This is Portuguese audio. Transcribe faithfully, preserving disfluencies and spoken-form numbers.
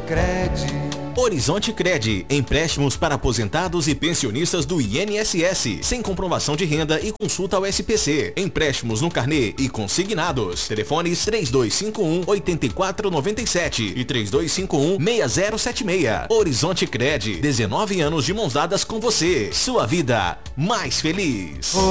Cred. Horizonte Cred, empréstimos para aposentados e pensionistas do I N S S, sem comprovação de renda e consulta ao S P C. Empréstimos no carnê e consignados. Telefones três dois cinco um, oito quatro nove sete e três dois cinco um, seis zero sete seis. Horizonte Cred, dezenove anos de mãos dadas com você. Sua vida mais feliz.